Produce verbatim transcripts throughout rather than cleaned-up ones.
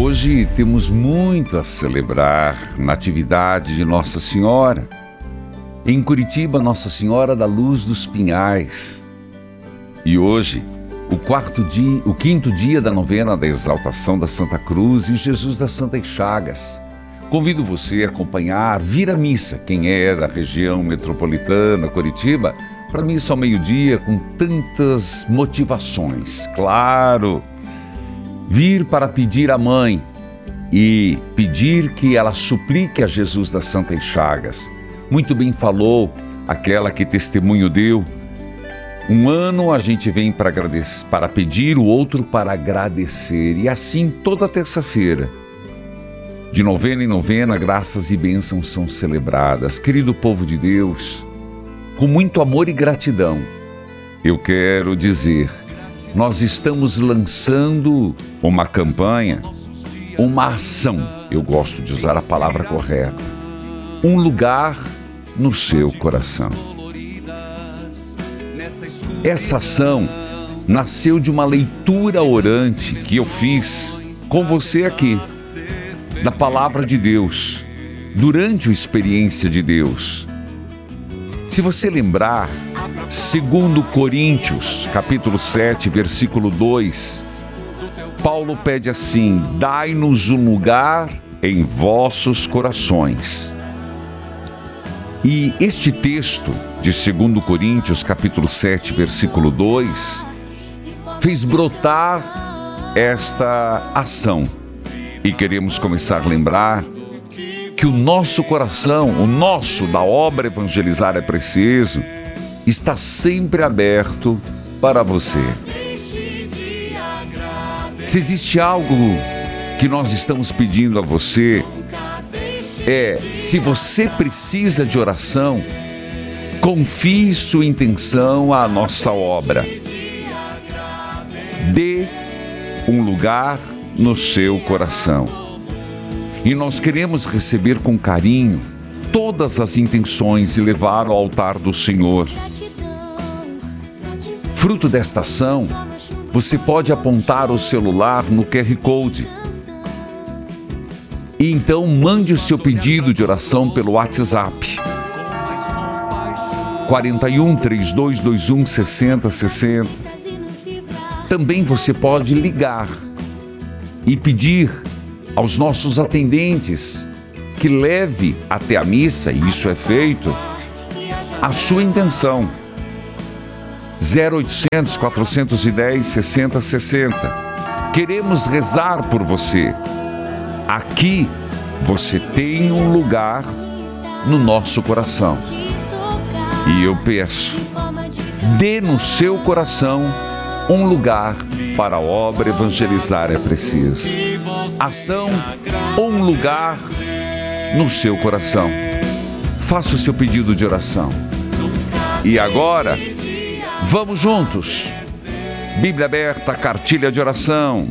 Hoje temos muito a celebrar na Natividade de Nossa Senhora. Em Curitiba, Nossa Senhora da Luz dos Pinhais. E hoje, o quarto dia, o quinto dia da novena da exaltação da Santa Cruz e Jesus das Santas Chagas. Convido você a acompanhar, vir à missa, quem é da região metropolitana, Curitiba, para a missa ao meio-dia com tantas motivações. Claro, vir para pedir à mãe e pedir que ela suplique a Jesus das Santas Chagas. Muito bem falou aquela que testemunho deu. Um ano a gente vem para agradecer, para pedir, o outro para agradecer. E assim toda terça-feira, de novena em novena, graças e bênçãos são celebradas. Querido povo de Deus, com muito amor e gratidão, eu quero dizer, nós estamos lançando uma campanha, uma ação, eu gosto de usar a palavra correta, um lugar no seu coração. Essa ação nasceu de uma leitura orante que eu fiz com você aqui, da Palavra de Deus, durante a experiência de Deus. Se você lembrar, segundo Coríntios, capítulo sete, versículo dois, Paulo pede assim: dai-nos um lugar em vossos corações. E este texto de segundo Coríntios, capítulo sete, versículo dois, fez brotar esta ação. E queremos começar a lembrar que o nosso coração, o nosso da obra Evangelizar é Preciso, está sempre aberto para você. Se existe algo que nós estamos pedindo a você, é, se você precisa de oração, confie sua intenção à nossa obra. Dê um lugar no seu coração. E nós queremos receber com carinho todas as intenções e levar ao altar do Senhor. Fruto desta ação, você pode apontar o celular no Q R Code. E então mande o seu pedido de oração pelo WhatsApp. quarenta e um, trinta e dois, vinte e um, sessenta, sessenta. Também você pode ligar e pedir aos nossos atendentes que leve até a missa, e isso é feito, a sua intenção. zero oitocentos, quatrocentos e dez, sessenta, sessenta. Queremos rezar por você. Aqui você tem um lugar no nosso coração. E eu peço, dê no seu coração um lugar para a obra Evangelizar é Preciso. Ação, um lugar no seu coração. Faça o seu pedido de oração. E agora, vamos juntos. Bíblia aberta, cartilha de oração.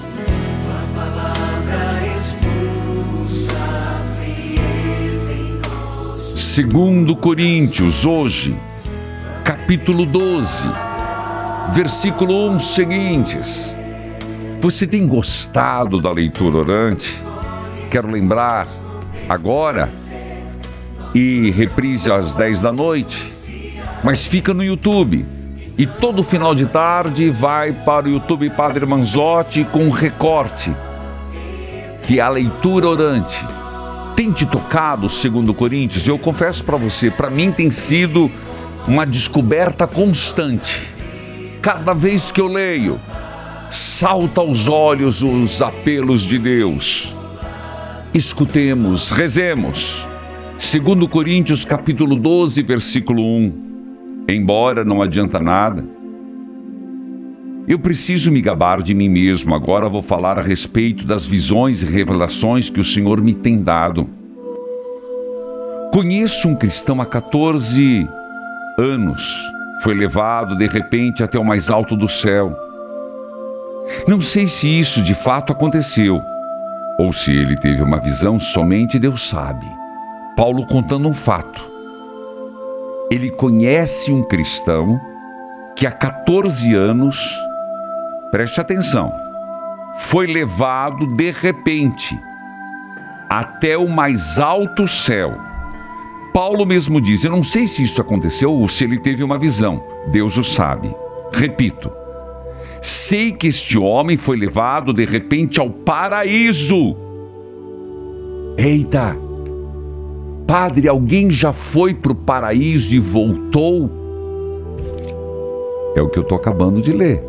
Segundo Coríntios, hoje, capítulo doze, versículo um seguintes. Você tem gostado da leitura orante? Quero lembrar agora, e reprise às dez da noite, mas fica no YouTube. E todo final de tarde vai para o YouTube Padre Manzotti com um recorte, que é a leitura orante. Tem te tocado segundo Coríntios? Eu confesso para você, para mim tem sido uma descoberta constante. Cada vez que eu leio, salta aos olhos os apelos de Deus. Escutemos, rezemos. segundo Coríntios, capítulo doze, versículo um. Embora não adianta nada, eu preciso me gabar de mim mesmo. Agora vou falar a respeito das visões e revelações que o Senhor me tem dado. Conheço um cristão há catorze anos. Foi levado de repente até o mais alto do céu. Não sei se isso de fato aconteceu, ou se ele teve uma visão, somente Deus sabe. Paulo contando um fato. Ele conhece um cristão que há catorze anos, preste atenção, foi levado de repente até o mais alto céu. Paulo mesmo diz, eu não sei se isso aconteceu ou se ele teve uma visão, Deus o sabe. Repito, sei que este homem foi levado de repente ao paraíso. Eita! Padre, alguém já foi para o paraíso e voltou? É o que eu estou acabando de ler.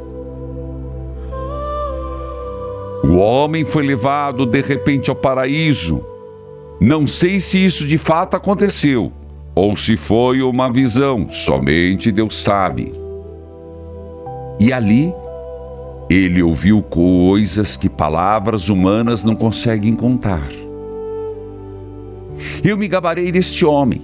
O homem foi levado de repente ao paraíso. Não sei se isso de fato aconteceu, ou se foi uma visão, somente Deus sabe. E ali, ele ouviu coisas que palavras humanas não conseguem contar. Eu me gabarei deste homem,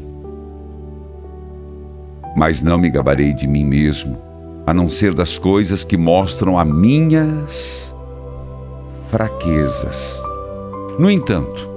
mas não me gabarei de mim mesmo, a não ser das coisas que mostram as minhas fraquezas. No entanto,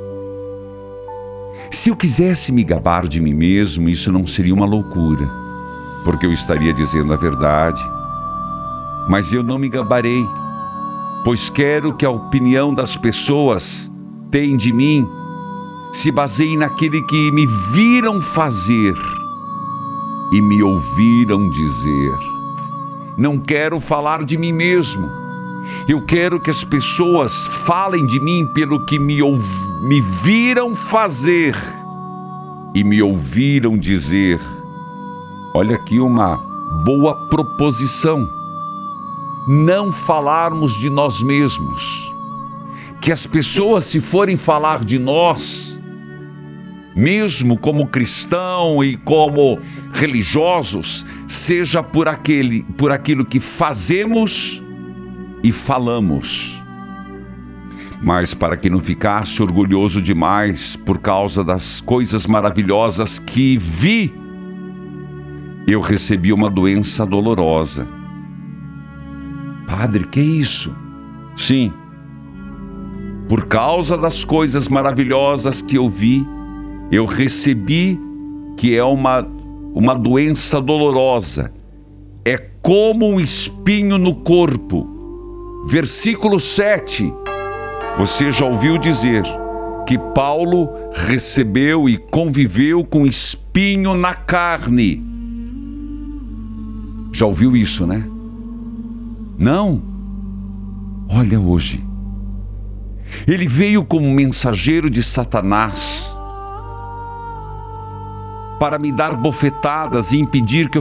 se eu quisesse me gabar de mim mesmo, isso não seria uma loucura, porque eu estaria dizendo a verdade. Mas eu não me gabarei, pois quero que a opinião das pessoas tem de mim se baseie naquele que me viram fazer e me ouviram dizer. Não quero falar de mim mesmo. Eu quero que as pessoas falem de mim pelo que me, ouv- me viram fazer e me ouviram dizer. Olha aqui uma boa proposição. Não falarmos de nós mesmos. Que as pessoas, se forem falar de nós, mesmo como cristão e como religiosos, seja por aquele, por aquilo que fazemos e falamos. Mas para que não ficasse orgulhoso demais por causa das coisas maravilhosas que vi, eu recebi uma doença dolorosa. Padre, que é isso? Sim, por causa das coisas maravilhosas que eu vi, eu recebi que é uma, uma doença dolorosa. É como um espinho no corpo. Versículo sete. Você já ouviu dizer que Paulo recebeu e conviveu com espinho na carne. Já ouviu isso, né? Não? Olha hoje. Ele veio como mensageiro de Satanás para me dar bofetadas e impedir que eu